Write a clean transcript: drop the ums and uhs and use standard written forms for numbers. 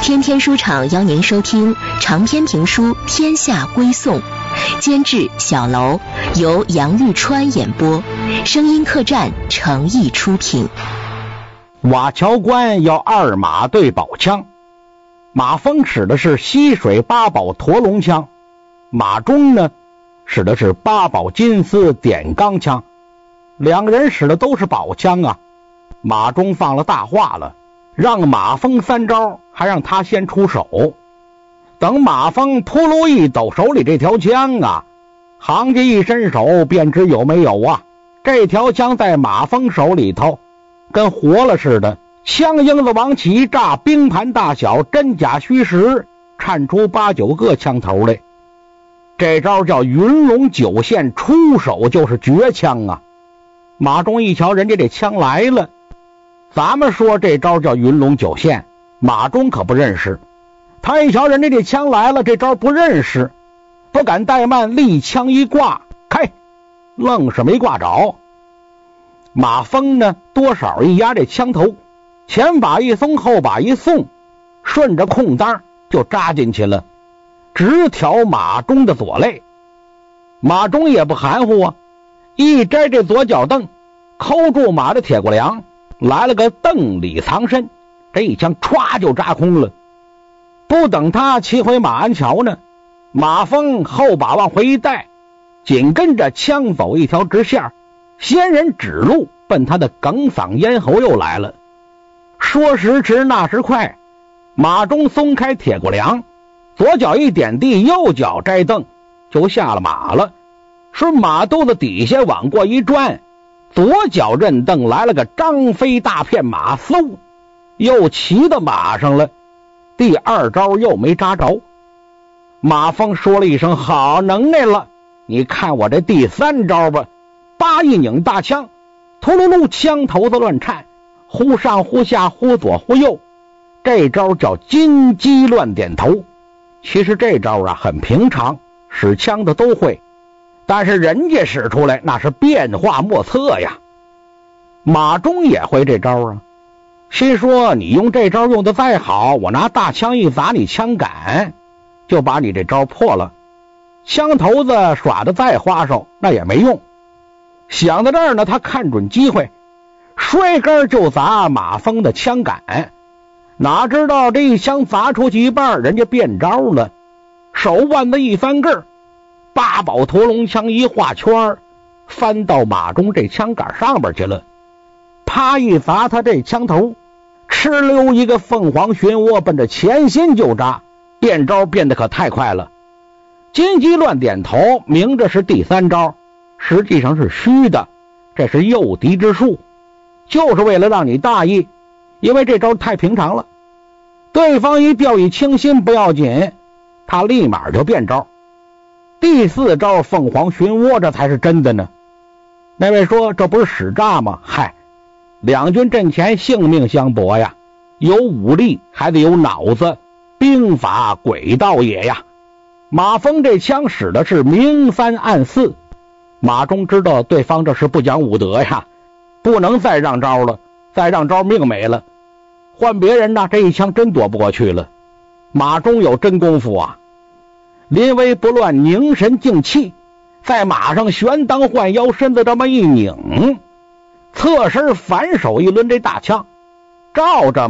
天天书场邀您收听长篇评书《天下归宋》，监制小楼，由杨玉川演播，声音客栈诚意出品。 瓦桥关要2马对宝枪，马峰使的是西水八宝驼龙枪，马忠呢使的是八宝金丝点钢枪，两个人使的都是宝枪啊。马忠放了大话了，让马峰3招，还让他先出手。等马峰扑噜一抖手里这条枪啊，行家一伸手便知有没有啊。这条枪在马峰手里头跟活了似的，枪缨子往起炸，冰盘大小，真假虚实，颤出8、9个枪头来。这招叫云龙9线，出手就是绝枪啊。马忠一瞧人家这枪来了，咱们说这招叫云龙9线，马忠可不认识。他一瞧人家这枪来了，这招不认识，不敢怠慢，立枪一挂开，愣是没挂着。马峰呢多少一压这枪头，前把一松，后把一送，顺着空当就扎进去了，直挑马忠的左肋。马忠也不含糊啊，一摘这左脚蹬，扣住马的铁骨梁，来了个蹬里藏身，这一枪歘就扎空了。不等他骑回马鞍桥呢，马峰后把往回一带，紧跟着枪走一条直线，仙人指路奔他的哽嗓咽喉又来了。说时迟那时快，马忠松开铁骨梁，左脚一点地，右脚摘蹬就下了马了，顺马肚子底下往过一转，左脚认蹬，来了个张飞大片马，嗖又骑到马上了。第2招又没扎着。马峰说了一声好能耐了，你看我这第3招吧。叭一拧大枪，突噜噜，枪头子乱颤，忽上忽下，忽左忽右，这招叫金鸡乱点头。其实这招啊很平常，使枪的都会，但是人家使出来那是变化莫测呀。马忠也会这招啊，心说你用这招用的再好，我拿大枪一砸你枪杆，就把你这招破了。枪头子耍的再花哨，那也没用。想到这儿呢，他看准机会，摔杆就砸马峰的枪杆。哪知道这一枪砸出去一半，人家变招了，手腕子一翻个，八宝驼龙枪一画圈，翻到马忠这枪杆上边去了。啪一砸他这枪头，哧溜一个凤凰寻窝，奔着前心就扎。变招变得可太快了。金鸡乱点头，明着是第3招，实际上是虚的，这是诱敌之术，就是为了让你大意，因为这招太平常了。对方一掉以轻心不要紧，他立马就变招。第4招凤凰寻窝，这才是真的呢。那位说这不是使诈吗？嗨，两军阵前性命相搏呀，有武力还得有脑子，兵法诡道也呀。马峰这枪使的是明3暗4，马忠知道对方这是不讲武德呀，不能再让招了，再让招命没了。换别人呢，这一枪真躲不过去了。马忠有真功夫啊，临危不乱，凝神静气，在马上悬当换腰，身子这么一拧，侧身反手一抡这大枪，照着